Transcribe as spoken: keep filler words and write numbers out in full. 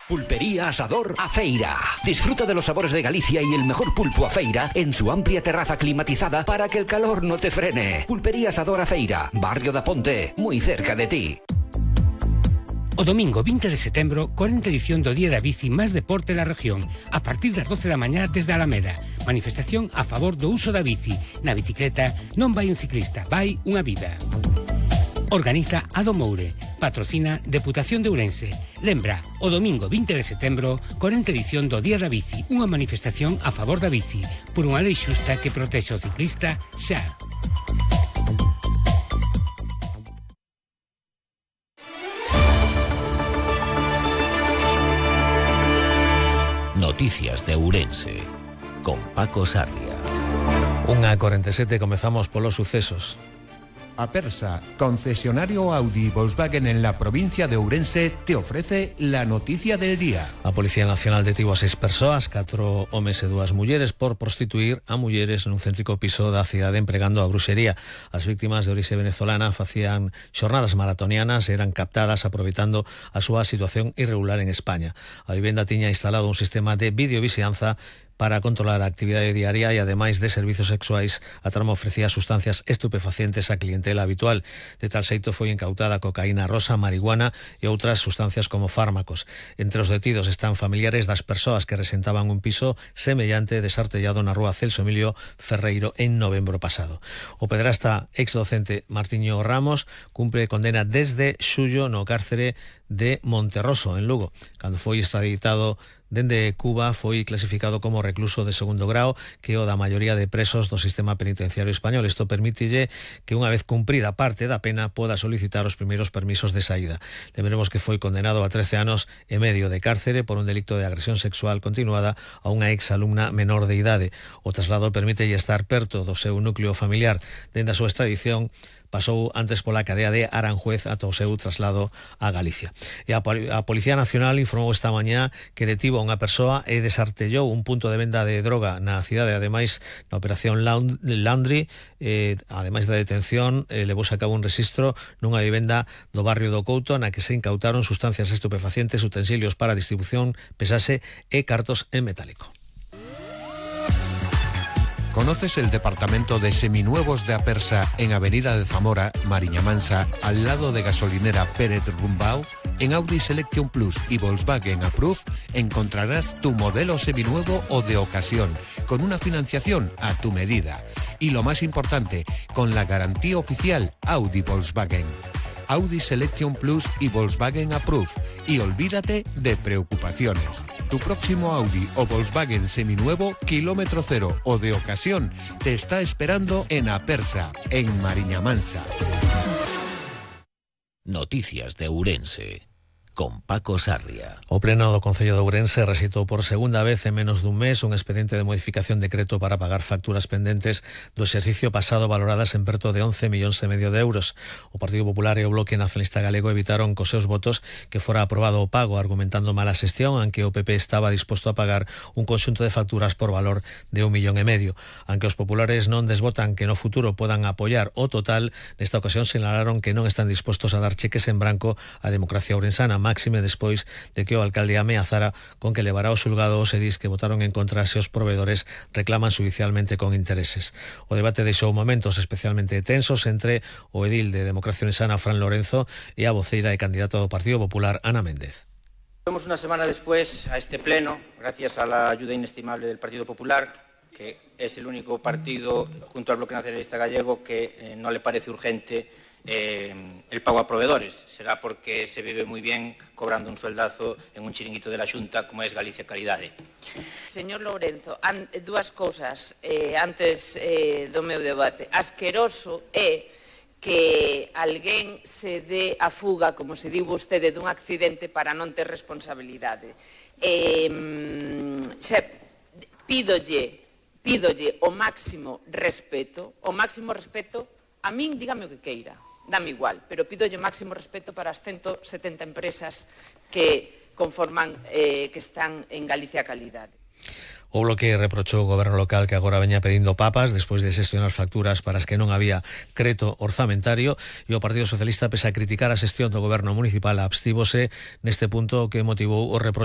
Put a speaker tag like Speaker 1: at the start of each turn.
Speaker 1: Pulpería Asador Afeira. Disfruta de los sabores de Galicia y el mejor pulpo Afeira en su amplia terraza climatizada para que el calor no te frene. Pulpería Asador Afeira, Barrio da Ponte, muy cerca de ti.
Speaker 2: O domingo veinte de setembro, cuarenta edición do Día da Bici máis deporte da región, a partir das doce da mañá desde Alameda. Manifestación a favor do uso da bici. Na bicicleta non vai un ciclista, vai unha vida. Organiza Ado Moure, patrocina Deputación de Ourense. Lembra, o domingo veinte de setembro, cuarenta edición do Día da Bici, unha manifestación a favor da bici, por unha lei xusta que protexe o ciclista xa.
Speaker 3: Noticias de Ourense, con Paco Sarria.
Speaker 4: Unha cuarenta e sete, comezamos polos sucesos.
Speaker 5: Apersa, concesionario Audi y Volkswagen en la provincia de Ourense, te ofrece la noticia del día.
Speaker 4: A Policía Nacional detivo a seis persoas, catro homes e dúas mulleres, por prostituir a mulleres nun céntrico piso da cidade empregando a bruxería. As víctimas de orixe venezolana facían xornadas maratonianas e eran captadas aproveitando a súa situación irregular en España. A vivenda tiña instalado un sistema de videovixianza para controlar a actividade diaria e, ademais de servizos sexuais, a trama ofrecía sustancias estupefacientes á clientela habitual. De tal xeito foi incautada cocaína rosa, marihuana e outras sustancias como fármacos. Entre os detidos están familiares das persoas que resentaban un piso semellante desartellado na rúa Celso Emilio Ferreiro en novembro pasado. O pedrasta exdocente Martiño Ramos cumpre condena desde xullo no cárcere de Monterroso, en Lugo. Cando foi extraditado dende Cuba, foi clasificado como recluso de segundo grao, que é o da maioría de presos do sistema penitenciario español. Isto permítelle que, unha vez cumprida parte da pena, poda solicitar os primeiros permisos de saída. Lembremos que foi condenado a trece anos e medio de cárcere por un delito de agresión sexual continuada a unha exalumna menor de idade. O traslado permítelle estar perto do seu núcleo familiar. Dende a súa extradición, pasou antes pola cadea de Aranjuez ata o seu traslado a Galicia. E a, a Policía Nacional informou esta mañá que detivo a unha persoa e desartellou un punto de venda de droga na cidade. Ademais, na operación Landry, eh, ademais da detención, eh, levouse a cabo un rexistro nunha vivenda do barrio do Couto na que se incautaron sustancias estupefacientes, utensilios para distribución, pesaxe e cartos en metálico.
Speaker 5: ¿Conoces el departamento de seminuevos de Apersa en Avenida de Zamora, Mariña Mansa, al lado de gasolinera Pérez Rumbao? En Audi Selection Plus y Volkswagen Approve encontrarás tu modelo seminuevo o de ocasión, con una financiación a tu medida. Y lo más importante, con la garantía oficial Audi Volkswagen. Audi Selection Plus y Volkswagen Approve. Y olvídate de preocupaciones. Tu próximo Audi o Volkswagen seminuevo, kilómetro cero o de ocasión, te está esperando en Apersa, en Mariña Mansa.
Speaker 3: Noticias de Ourense, con Paco Sarria.
Speaker 4: O Pleno do Concello de Ourense recitou por segunda vez en menos dun mes un expediente de modificación de decreto para pagar facturas pendentes do exercicio pasado valoradas en perto de once millóns e medio de euros. O Partido Popular e o Bloque Nacionalista Galego evitaron cos seus votos que fora aprobado o pago, argumentando mala xestión, aunque o P P estaba disposto a pagar un conxunto de facturas por valor de un millón e medio. Aunque os populares non desbotan que no futuro podan apoiar o total, nesta ocasión sinalaron que non están dispostos a dar cheques en branco á democracia ourensana, máxime despois de que o alcalde ameazara con que levará ao xulgado os edís que votaron en contra se os proveedores reclaman judicialmente con intereses. O debate deixou momentos especialmente tensos entre o edil de Democracia Ourensana, Fran Lorenzo, e a voceira e candidata do Partido Popular, Ana Méndez.
Speaker 6: Volvemos una semana después a este pleno, gracias a la ayuda inestimable del Partido Popular, que es el único partido, junto al Bloque Nacionalista Gallego, que eh, no le parece urgente Eh, el pago a proveedores. Será porque se vive muy bien cobrando un sueldazo en un chiringuito de la Xunta como es Galicia Calidade.
Speaker 7: Señor Lourenzo, an, dúas cousas eh, antes eh, do meu debate. Asqueroso é que alguén se dé a fuga, como se diu vostede, dun accidente para non ter responsabilidade. Eh, xe, pídolle, pídolle o máximo respeto, o máximo respeto, a min dígame o que queira. Dame igual, pero pido yo máximo respeto para as ciento setenta empresas que conforman, eh, que están en Galicia Calidade.
Speaker 4: O Bloque reprochou o goberno local que agora veña pedindo papas despois de xestionar facturas para as que non había creto orzamentario, e o Partido Socialista, pese a criticar a xestión do goberno municipal, abstívose neste punto que motivou o reproche